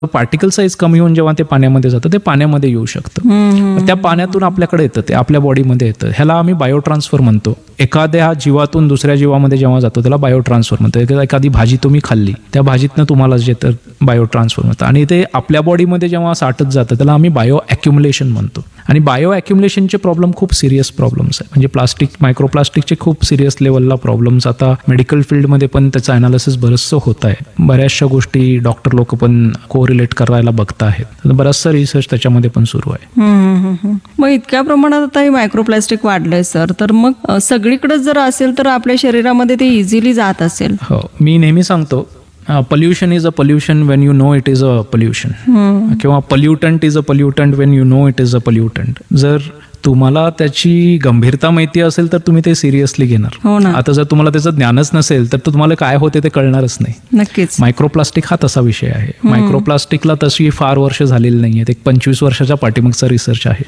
Particle size कमी होऊन जेव्हा ते पाण्यामध्ये जातं ते पाण्यामध्ये येऊ शकतं. त्या पाण्यातून आपल्याकडे येतं, ते आपल्या बॉडीमध्ये येतं. ह्याला आम्ही बायोट्रान्सफर म्हणतो. एखाद्या जीवातून दुसऱ्या जीवामध्ये जेव्हा जातो त्याला बायोट्रान्सफर म्हणतो. एखादी भाजी तुम्ही खाल्ली, त्या भाजीतनं तुम्हाला जे तर बायोट्रान्सफर म्हणतं. आणि ते आपल्या बॉडीमध्ये जेव्हा साठत जातं त्याला आम्ही बायो ॲक्युम्युलेशन म्हणतो. आणि बायो ॲक्युम्युलेशनचे प्रॉब्लेम खूप सिरियस प्रॉब्लेम्स आहे. म्हणजे प्लास्टिक, मायक्रोप्लास्टिकचे खूप सिरियस लेवलला प्रॉब्लेम्स आता मेडिकल फील्डमध्ये पण त्याचं अनालिसिस बरंचसं होत आहे. बऱ्याचशा गोष्टी डॉक्टर लोक पण कोरिलेट करायला बघत आहेत. बराचसा रिसर्च त्याच्यामध्ये पण सुरू आहे. मग इतक्या प्रमाणात आता हे मायक्रोप्लास्टिक वाढलंय सर, तर मग सगळीकडे जर असेल तर आपल्या शरीरामध्ये ते इझिली जात असेल. हो, मी नेहमी सांगतो pollution is a pollution when you know it is a pollution. किंवा pollutant is a pollutant when you know it is a pollutant. जर तुम्हाला त्याची गंभीरता माहिती असेल तर तुम्ही ते सिरियसली घेणार. हो ना. आता जर तुम्हाला त्याचं ज्ञानच नसेल तर तुम्हाला काय होते ते कळणारच नाही. नक्कीच. मायक्रोप्लास्टिक हा तसा विषय आहे. मायक्रोप्लास्टिकला तशी फार वर्ष झालेली नाहीये. एक 25 वर्षाच्या पाठीमागचा रिसर्च आहे.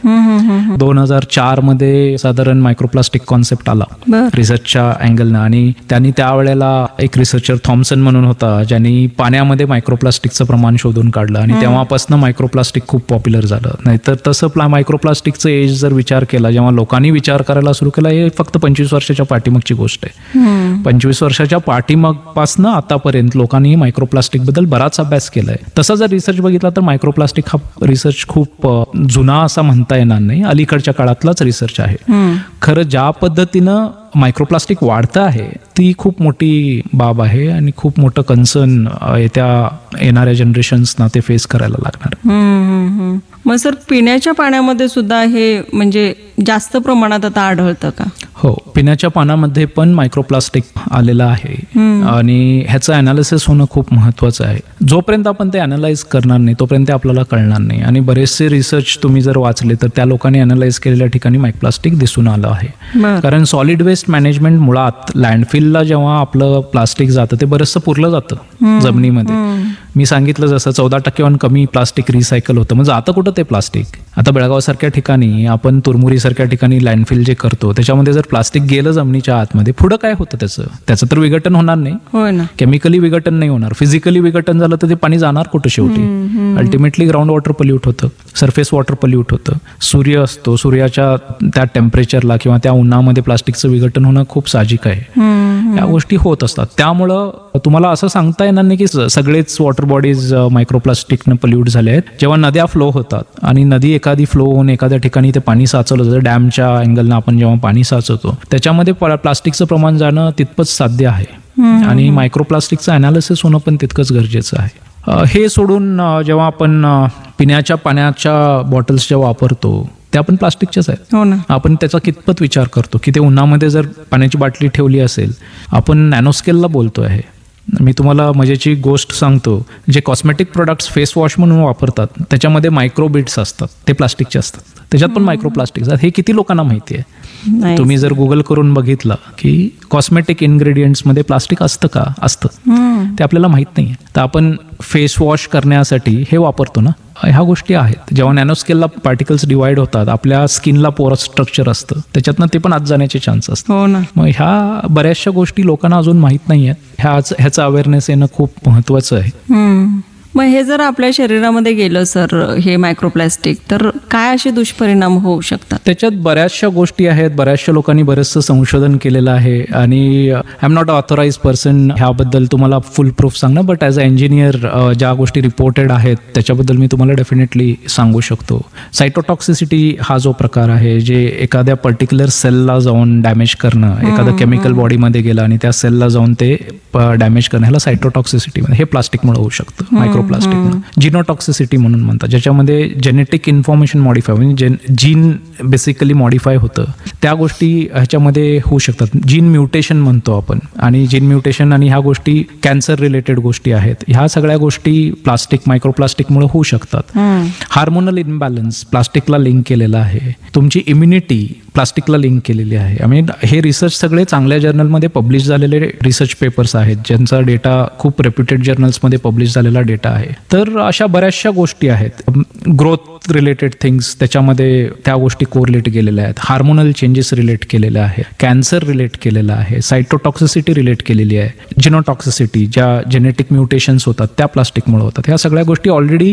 2004 मध्ये साधारण मायक्रोप्लास्टिक कॉन्सेप्ट आला रिसर्चच्या अँगलनं. आणि त्यांनी त्यावेळेला एक रिसर्चर थॉम्सन म्हणून होता ज्यांनी पाण्यामध्ये मायक्रोप्लास्टिकचं प्रमाण शोधून काढलं. आणि तेव्हापासून मायक्रोप्लास्टिक खूप पॉप्युलर झालं. नाहीतर तसं मायक्रोप्लास्टिकचं एज जर विचार केला, जेव्हा लोकांनी विचार करायला सुरू केला, हे फक्त 25 वर्षाच्या पाठीमागची गोष्ट आहे. 25 वर्षाच्या पाठीमागपासून आतापर्यंत लोकांनी मायक्रोप्लास्टिक बद्दल बराच अभ्यास केलाय. तसा जर रिसर्च बघितला तर मायक्रोप्लास्टिक हा रिसर्च खूप जुना असा म्हणता येणार नाही, अलीकडच्या काळातलाच रिसर्च आहे. खरं ज्या पद्धतीनं मायक्रोप्लास्टिक वाढतं आहे ती खूप मोठी बाब आहे आणि खूप मोठं कन्सर्न येणाऱ्या जनरेशन्सना ते फेस करायला लागणार. मग सर पिण्याच्या पाण्यामध्ये सुद्धा हे म्हणजे जास्त प्रमाणात आता आढळतं का? हो, पिण्याच्या पाण्यामध्ये पण मायक्रोप्लास्टिक आलेलं आहे. आणि ह्याचं अनालिसिस होणं खूप महत्वाचं आहे. जोपर्यंत आपण ते अनालाइज करणार नाही तोपर्यंत ते आपल्याला कळणार नाही. आणि बरेचसे रिसर्च तुम्ही जर वाचले तर त्या लोकांनी अनालाइज केलेल्या ठिकाणी मायक्रोप्लास्टिक दिसून आलं आहे. कारण सॉलिड वेस्ट मॅनेजमेंट मुळात लँडफिलला जेव्हा आपलं प्लास्टिक जातं ते बरंचसं पुरलं जातं जमिनीमध्ये. मी सांगितलं जसं 14% कमी प्लास्टिक रिसायकल होतं. म्हणजे आता कुठं ते प्लास्टिक? आता बेळगाव सारख्या ठिकाणी, आपण तुरमुरी सारख्या ठिकाणी लँडफिल जे करतो त्याच्यामध्ये जर प्लास्टिक गेलं जमिनीच्या आतमध्ये, पुढं काय होतं त्याचं तर विघटन होणार नाही. केमिकली विघटन नाही होणार. फिजिकली विघटन झालं तर ते पाणी जाणार कुठं शेवटी? अल्टिमेटली ग्राउंड वॉटर पल्यूट होतं, सरफेस वॉटर पल्यूट होतं. सूर्य असतो, सूर्याच्या त्या टेम्परेचरला किंवा त्या उन्हामध्ये प्लास्टिकचं विघटन होणं खूप साहजिक आहे. या गोष्टी होत असतात. त्यामुळं तुम्हाला असं सांगता येणार नाही की सगळेच वॉटर बॉडीज मायक्रोप्लास्टिकनं पल्यूट झाले आहेत. जेव्हा नद्या फ्लो होतात आणि नदी एखादी फ्लो होऊन एखाद्या ठिकाणी ते पाणी साचवलं जातं, डॅमच्या अँगलनं आपण जेव्हा पाणी साचवतो त्याच्यामध्ये प्लास्टिकचं प्रमाण जाणं तितकंच साध्य आहे. आणि मायक्रोप्लास्टिकचं अनालिसिस होणं पण तितकंच गरजेचं आहे. हे सोडून जेव्हा आपण पिण्याच्या पाण्याच्या बॉटल्स जेव्हा वापरतो त्या पण प्लास्टिकच्याच आहेत. हो ना. आपण त्याचा कितपत विचार करतो की ते उन्हामध्ये जर पाण्याची बाटली ठेवली असेल, आपण नॅनोस्केलला बोलतो आहे. मी तुम्हाला मजेची गोष्ट सांगतो, जे कॉस्मेटिक प्रोडक्ट्स फेस वॉश म्हणून वापरतात त्याच्यामध्ये मायक्रोबिट्स असतात, ते प्लास्टिकचे असतात. त्याच्यात पण मायक्रोप्लास्टिक असतात. हे किती लोकांना माहिती आहे? तुम्ही जर गुगल करून बघितलं की कॉस्मेटिक इन्ग्रेडियंट्समध्ये प्लास्टिक असतं का? असतं. ते आपल्याला माहित नाही. तर आपण फेस वॉश करण्यासाठी हे वापरतो ना, ह्या गोष्टी आहेत. जेव्हा नॅनोस्केलला पार्टिकल्स डिवाइड होतात, आपल्या स्किनला पोरस स्ट्रक्चर असतं, त्याच्यातनं ते पण आत जाण्याचे चान्स असतात. मग ह्या बऱ्याचशा गोष्टी लोकांना अजून माहीत नाही आहेत. ह्याचं अवेअरनेस येणं खूप महत्वाचं आहे. मग हे जर आपल्या शरीरामध्ये गेलं सर हे मायक्रोप्लास्टिक, तर काय असे दुष्परिणाम होऊ शकतात? त्याच्यात बऱ्याचशा गोष्टी आहेत. बऱ्याचशा लोकांनी बरेचसं संशोधन केलेलं आहे. आणि I am not authorise person ह्याबद्दल तुम्हाला फुल प्रूफ सांगणं, बट ॲज अ इंजिनियर ज्या गोष्टी रिपोर्टेड आहेत त्याच्याबद्दल मी तुम्हाला डेफिनेटली सांगू शकतो. सायटोटॉक्सिसिटी हा जो प्रकार आहे, जे एखाद्या पर्टिक्युलर सेलला जाऊन डॅमेज करणं, एखादं केमिकल बॉडीमध्ये गेलं आणि त्या सेलला जाऊन ते डॅमेज करणं, ह्याला सायटोटॉक्सिसिटी हे प्लास्टिकमुळे होऊ शकतं. मायक्रोप्लास्टिक जिनोटॉक्सिसिटी म्हणून म्हणतात, ज्याच्यामध्ये जेनेटिक इन्फॉर्मेशन मॉडिफाय, म्हणजे जीन बेसिकली मॉडिफाय होतं. त्या गोष्टी ह्याच्यामध्ये होऊ शकतात. जीन म्युटेशन म्हणतो आपण. आणि जीन म्युटेशन आणि ह्या गोष्टी कॅन्सर रिलेटेड गोष्टी आहेत. ह्या सगळ्या गोष्टी मायक्रोप्लास्टिकमुळे होऊ शकतात. हार्मोनल इम्बॅलन्स प्लास्टिकला लिंक केलेला आहे. तुमची इम्युनिटी प्लास्टिकला लिंक केलेली आहे. आय मीन हे रिसर्च सगळे चांगल्या जर्नलमध्ये पब्लिश झालेले रिसर्च पेपर्स आहेत, ज्यांचा डेटा खूप रेप्युटेड जर्नल्समध्ये पब्लिश झालेला डेटा आहे. तर अशा बऱ्याचशा गोष्टी आहेत. ग्रोथ रिलेटेड थिंग्स त्याच्यामध्ये त्या गोष्टी कोरिलेट केलेल्या आहेत. हार्मोनल चेंजेस रिलेट केलेल्या आहेत. कॅन्सर रिलेट केलेला आहे. सायटोटॉक्सिसिटी रिलेट केलेली आहे. जिनोटॉक्सिसिटी, ज्या जेनेटिक म्युटेशन्स होतात त्या प्लास्टिकमुळे होतात. ह्या सगळ्या गोष्टी ऑलरेडी